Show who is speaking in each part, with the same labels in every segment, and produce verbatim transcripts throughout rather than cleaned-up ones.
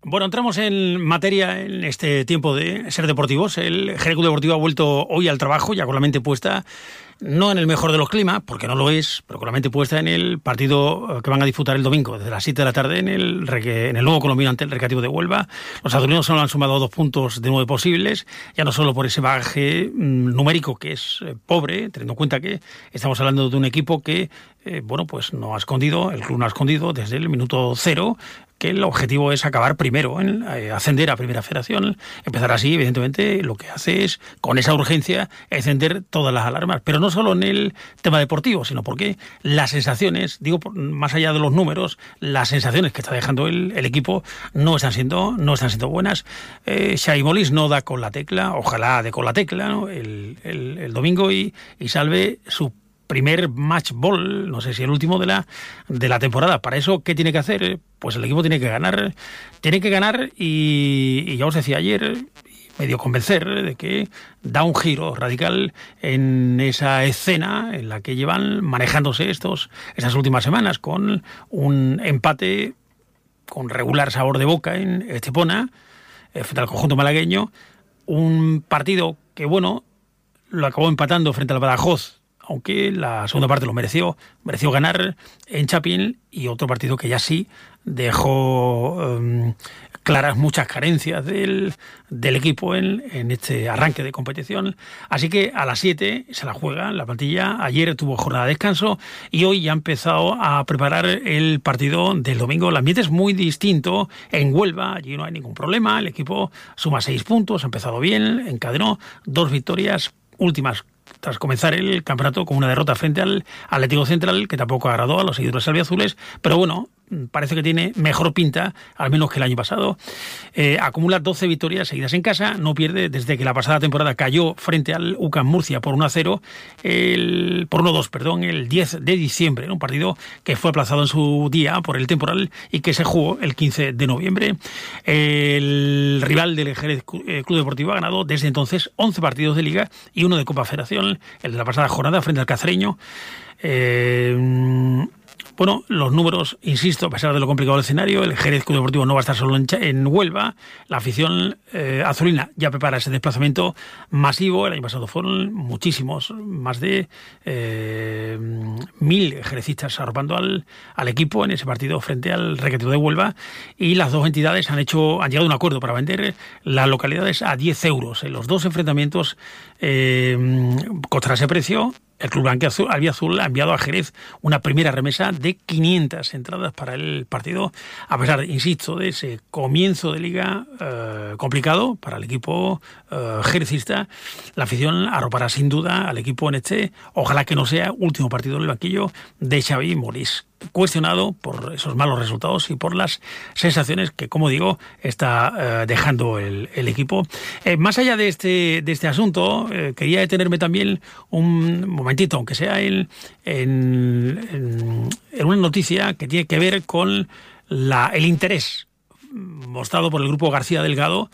Speaker 1: Bueno, entramos en materia en este tiempo de ser deportivos. El Jerez Club Deportivo ha vuelto hoy al trabajo, ya con la mente puesta, no en el mejor de los climas, porque no lo es, pero con la mente puesta en el partido que van a disputar el domingo, desde las siete de la tarde, en el, en el nuevo Colombino ante el Recreativo de Huelva. Los azulgranos solo han sumado dos puntos de nueve posibles, ya no solo por ese bagaje mmm, numérico que es eh, pobre, teniendo en cuenta que estamos hablando de un equipo que, eh, bueno, pues no ha escondido, el club no ha escondido desde el minuto cero, que el objetivo es acabar primero, en eh, ascender a Primera Federación. Empezar así, evidentemente, lo que hace es, con esa urgencia, encender todas las alarmas. Pero no solo en el tema deportivo, sino porque las sensaciones, digo, más allá de los números, las sensaciones que está dejando el, el equipo no están siendo no están siendo buenas. Eh, Xavi Molins no da con la tecla, ojalá dé con la tecla, ¿no? el, el, el domingo y, y salve su primer match ball, no sé si el último de la de la temporada. Para eso, ¿qué tiene que hacer? Pues el equipo tiene que ganar, tiene que ganar y, y ya os decía ayer, medio convencer de que da un giro radical en esa escena en la que llevan manejándose estos estas últimas semanas, con un empate con regular sabor de boca en Estepona, frente al conjunto malagueño, un partido que, bueno, lo acabó empatando frente al Badajoz, aunque la segunda parte lo mereció, mereció ganar en Chapín, y otro partido que ya sí dejó um, claras muchas carencias del, del equipo en, en este arranque de competición. Así que a las siete se la juega la plantilla. Ayer tuvo jornada de descanso y hoy ya ha empezado a preparar el partido del domingo. El ambiente es muy distinto en Huelva, allí no hay ningún problema, el equipo suma seis puntos, ha empezado bien, encadenó dos victorias últimas tras comenzar el campeonato con una derrota frente al Atlético Central, que tampoco agradó a los seguidores albiazules, pero bueno, parece que tiene mejor pinta, al menos que el año pasado. Eh, acumula doce victorias seguidas en casa, no pierde desde que la pasada temporada cayó frente al U C A M Murcia por uno a cero, el, por uno a dos, perdón, el diez de diciembre, un partido que fue aplazado en su día por el temporal y que se jugó el quince de noviembre. El rival del Jerez Club Deportivo ha ganado desde entonces once partidos de Liga y uno de Copa Federación, el de la pasada jornada frente al Cacereño. Eh... Bueno, los números, insisto, a pesar de lo complicado del escenario, el Jerez Club Deportivo no va a estar solo en, en Huelva. La afición eh, azulina ya prepara ese desplazamiento masivo. El año pasado fueron muchísimos, más de eh, mil jerecistas arropando al, al equipo en ese partido frente al Recreativo de Huelva, y las dos entidades han hecho han llegado a un acuerdo para vender las localidades a diez euros. En los dos enfrentamientos eh, contra ese precio, el Club Albiazul ha enviado a Jerez una primera remesa de quinientas entradas para el partido, a pesar, insisto, de ese comienzo de liga eh, complicado para el equipo eh, jerezista. La afición arropará sin duda al equipo en este, ojalá que no sea último partido en el banquillo de Xavi Molins, cuestionado por esos malos resultados y por las sensaciones que, como digo, está eh, dejando el, el equipo. Eh, más allá de este de este asunto, eh, quería detenerme también un momentito, aunque sea en, en, en, en una noticia que tiene que ver con la, el interés mostrado por el grupo García Delgado,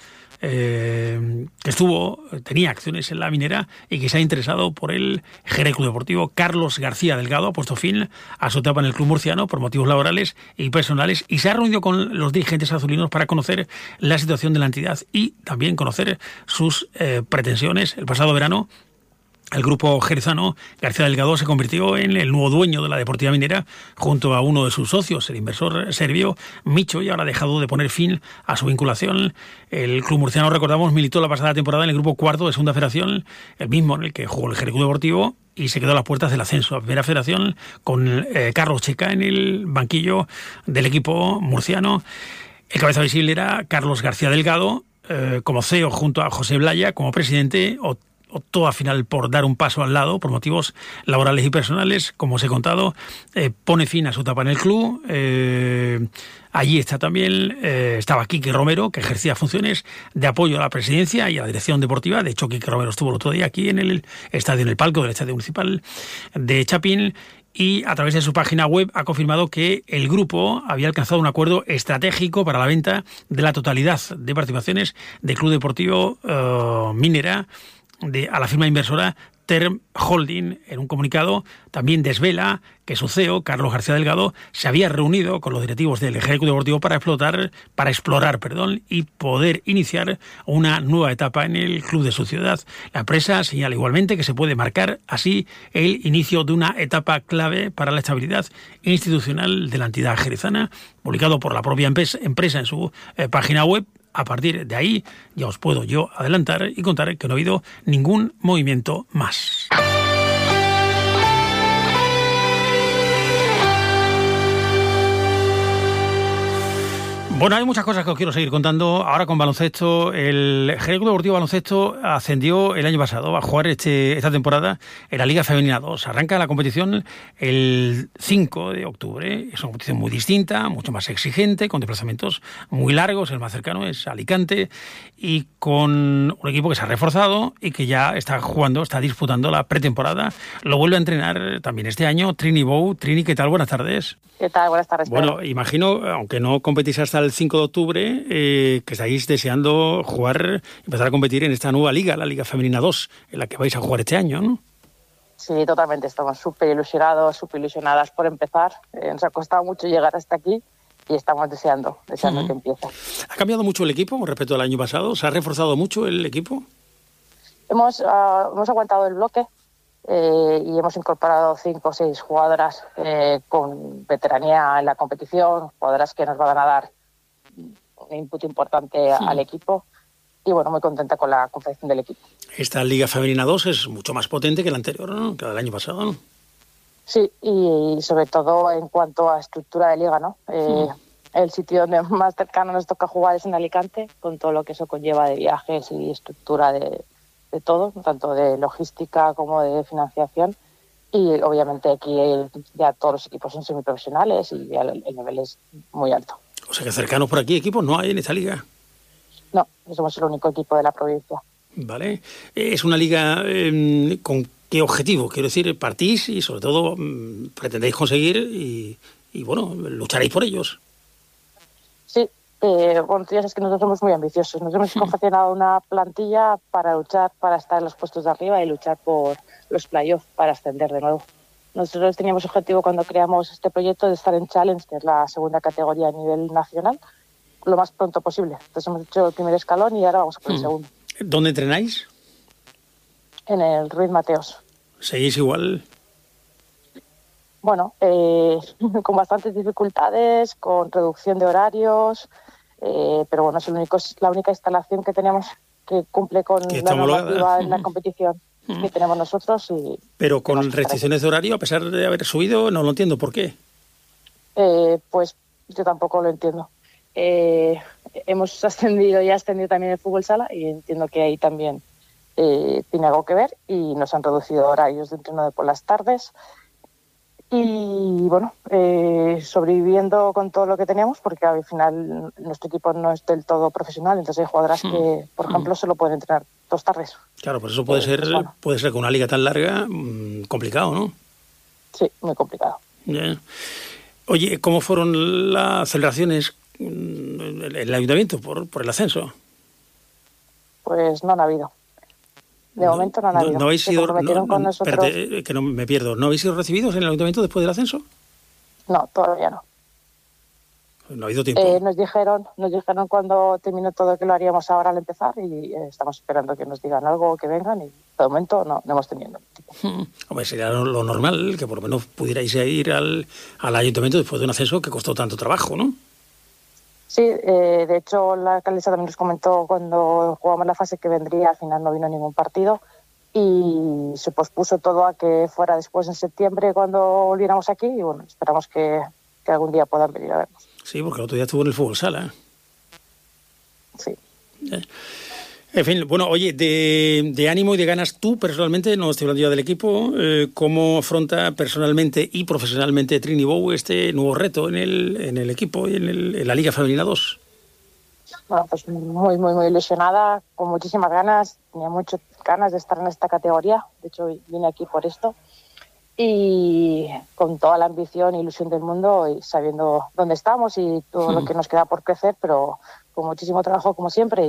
Speaker 1: Eh, que estuvo, tenía acciones en la minera y que se ha interesado por el Jerez Club Deportivo. Carlos García Delgado ha puesto fin a su etapa en el club murciano por motivos laborales y personales y se ha reunido con los dirigentes azulinos para conocer la situación de la entidad y también conocer sus eh, pretensiones. El pasado verano, el grupo jerezano García Delgado se convirtió en el nuevo dueño de la Deportiva Minera junto a uno de sus socios, el inversor serbio Micho, y ahora ha dejado de poner fin a su vinculación. El club murciano, recordamos, militó la pasada temporada en el grupo cuarto de Segunda Federación, el mismo en el que jugó el Jerez Club Deportivo, y se quedó a las puertas del ascenso a Primera Federación con eh, Carlos Checa en el banquillo del equipo murciano. El cabeza visible era Carlos García Delgado, eh, como C E O junto a José Blaya como presidente, o optó al final por dar un paso al lado por motivos laborales y personales, como os he contado. Eh, pone fin a su etapa en el club. Eh, allí está también, eh, estaba Quique Romero, que ejercía funciones de apoyo a la presidencia y a la dirección deportiva. De hecho, Quique Romero estuvo el otro día aquí en el estadio, en el palco del Estadio Municipal de Chapín, y a través de su página web ha confirmado que el grupo había alcanzado un acuerdo estratégico para la venta de la totalidad de participaciones del Club Deportivo uh, Minera de, a la firma inversora Term Holding. En un comunicado también desvela que su C E O, Carlos García Delgado, se había reunido con los directivos del Ejecutivo Deportivo para explotar, para explorar, perdón, y poder iniciar una nueva etapa en el club de su ciudad. La empresa señala igualmente que se puede marcar así el inicio de una etapa clave para la estabilidad institucional de la entidad jerezana, publicado por la propia empresa en su eh, página web. A partir de ahí ya os puedo yo adelantar y contar que no ha habido ningún movimiento más. Bueno, hay muchas cosas que os quiero seguir contando. Ahora con baloncesto, el Jerez Club Deportivo Baloncesto ascendió el año pasado a jugar este, esta temporada en la Liga Femenina dos. Arranca la competición el cinco de octubre. Es una competición muy distinta, mucho más exigente, con desplazamientos muy largos. El más cercano es Alicante, y con un equipo que se ha reforzado y que ya está jugando, está disputando la pretemporada. Lo vuelve a entrenar también este año Trini Bou. Trini, ¿qué tal? Buenas tardes.
Speaker 2: ¿Qué tal? Buenas tardes.
Speaker 1: Bueno, imagino, aunque no competís hasta el cinco de octubre, eh, que estáis deseando jugar, empezar a competir en esta nueva liga, la Liga Femenina dos, en la que vais a jugar este año, ¿no?
Speaker 2: Sí, totalmente. Estamos súper ilusionados, súper ilusionadas por empezar. Eh, nos ha costado mucho llegar hasta aquí y estamos deseando, deseando uh-huh. que empiece.
Speaker 1: ¿Ha cambiado mucho el equipo con respecto al año pasado? ¿Se ha reforzado mucho el equipo?
Speaker 2: Hemos, uh, hemos aguantado el bloque. Eh, y hemos incorporado cinco o seis jugadoras eh, con veteranía en la competición, jugadoras que nos van a dar un input importante sí. al equipo, y bueno, muy contenta con la confección del equipo.
Speaker 1: Esta Liga Femenina dos es mucho más potente que la anterior, ¿no? Que la del año pasado, ¿no?
Speaker 2: Sí, y sobre todo en cuanto a estructura de liga, ¿no? Eh, sí. El sitio donde más cercano nos toca jugar es en Alicante, con todo lo que eso conlleva de viajes y estructura de de todo, tanto de logística como de financiación, y obviamente aquí ya todos los equipos son semiprofesionales y ya el, el nivel es muy alto.
Speaker 1: O sea que cercanos por aquí equipos no hay en esta liga.
Speaker 2: No, somos el único equipo de la provincia.
Speaker 1: Vale. ¿Es una liga eh, con qué objetivo? Quiero decir, partís y sobre todo mmm, pretendéis conseguir y, y bueno, lucharéis por ellos.
Speaker 2: Sí. Eh, bueno, tú ya sabes que nosotros somos muy ambiciosos. Nos hemos confeccionado una plantilla para luchar, para estar en los puestos de arriba y luchar por los playoffs para ascender de nuevo. Nosotros teníamos objetivo cuando creamos este proyecto de estar en Challenge, que es la segunda categoría a nivel nacional, lo más pronto posible. Entonces hemos hecho el primer escalón y ahora vamos por el segundo.
Speaker 1: ¿Dónde entrenáis?
Speaker 2: En el Ruiz Mateos.
Speaker 1: ¿Seguís igual?
Speaker 2: Bueno, eh, con bastantes dificultades, con reducción de horarios... Eh, pero bueno, es, el único, es la única instalación que tenemos que cumple con la normativa en la competición uh-huh. que tenemos nosotros. Y
Speaker 1: pero con restricciones de horario, a pesar de haber subido, no lo entiendo. ¿Por qué?
Speaker 2: Eh, pues yo tampoco lo entiendo. Eh, hemos ascendido y ascendido también el fútbol sala y entiendo que ahí también eh, tiene algo que ver, y nos han reducido horarios de entreno de por las tardes. Y bueno, eh, sobreviviendo con todo lo que teníamos, porque al final nuestro equipo no es del todo profesional, entonces hay jugadoras mm. que, por ejemplo, mm. solo pueden entrenar dos tardes.
Speaker 1: Claro, por eso puede eh, ser pues bueno. puede ser con una liga tan larga mmm, complicado, ¿no?
Speaker 2: Sí, muy complicado.
Speaker 1: Yeah. Oye, ¿cómo fueron las celebraciones en el ayuntamiento por, por el ascenso?
Speaker 2: Pues no han habido. De
Speaker 1: no,
Speaker 2: momento no han habido.
Speaker 1: No, no habéis sido, no, no,
Speaker 2: con nosotros...
Speaker 1: espérate, que no me pierdo. ¿No habéis sido recibidos en el ayuntamiento después del ascenso?
Speaker 2: No, todavía no.
Speaker 1: No ha habido tiempo.
Speaker 2: Eh, nos dijeron, nos dijeron cuando terminó todo que lo haríamos ahora al empezar, y eh, estamos esperando que nos digan algo, que vengan, y de momento no, no hemos tenido.
Speaker 1: Hmm. Hombre, sería lo, lo normal, que por lo menos pudierais ir al, al ayuntamiento después de un ascenso que costó tanto trabajo, ¿no?
Speaker 2: Sí, eh, de hecho la alcaldesa también nos comentó cuando jugamos la fase que vendría, al final no vino ningún partido y se pospuso todo a que fuera después en septiembre cuando volviéramos aquí, y bueno, esperamos que, que algún día puedan venir a vernos.
Speaker 1: Sí, porque el otro día estuvo en el fútbol sala.
Speaker 2: Sí.
Speaker 1: Eh. En fin, bueno, oye, de, de ánimo y de ganas, tú personalmente, no estoy hablando ya del equipo, eh, ¿cómo afronta personalmente y profesionalmente Trini Bou este nuevo reto en el, en el equipo y en, el, en la Liga Femenina dos?
Speaker 2: Bueno, pues muy, muy, muy ilusionada, con muchísimas ganas, tenía muchas ganas de estar en esta categoría, de hecho vine aquí por esto, y con toda la ambición e ilusión del mundo, y sabiendo dónde estamos y todo hmm. lo que nos queda por crecer, pero con muchísimo trabajo como siempre, y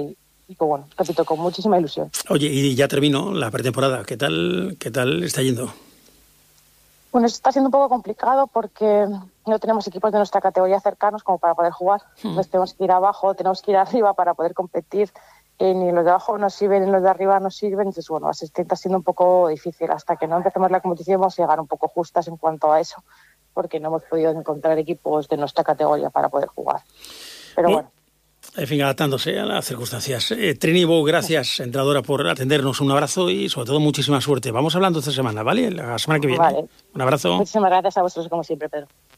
Speaker 2: y pues bueno, repito, con muchísima ilusión.
Speaker 1: Oye, y ya terminó la pretemporada. ¿Qué tal, qué tal está yendo?
Speaker 2: Bueno, está siendo un poco complicado porque no tenemos equipos de nuestra categoría cercanos como para poder jugar. Hmm. Entonces tenemos que ir abajo, tenemos que ir arriba para poder competir. Eh, ni los de abajo nos sirven, ni los de arriba nos sirven. Entonces, bueno, está siendo un poco difícil. Hasta que no empecemos la competición vamos a llegar un poco justas en cuanto a eso, porque no hemos podido encontrar equipos de nuestra categoría para poder jugar. Pero bueno.
Speaker 1: En fin, adaptándose a las circunstancias. Eh, Trini Bou, gracias, entrenadora, por atendernos. Un abrazo y, sobre todo, muchísima suerte. Vamos hablando esta semana, ¿vale? La semana que viene.
Speaker 2: Vale.
Speaker 1: Un abrazo.
Speaker 2: Muchísimas gracias a vosotros, como siempre, Pedro.